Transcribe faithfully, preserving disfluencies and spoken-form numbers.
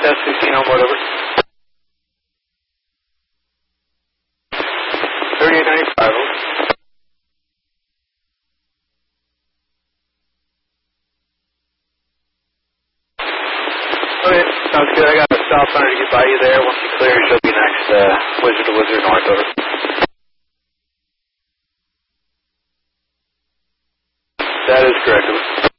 Test sixteen on board, over. thirty-eight ninety-five, over. Okay, sounds good. I got a stop runner to get by you there. Once you clear, she'll be next, uh, Wizard to Wizard North, over. That is correct, over.